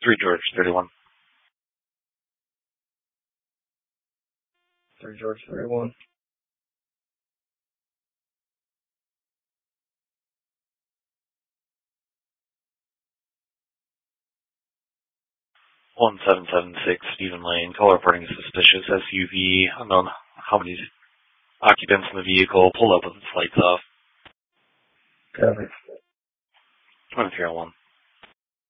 3 George 31. 3 George 31. One 776 Stephen Lane. Caller reporting suspicious SUV. Unknown how many occupants in the vehicle. Pulled up with its lights off. Cover. 2301.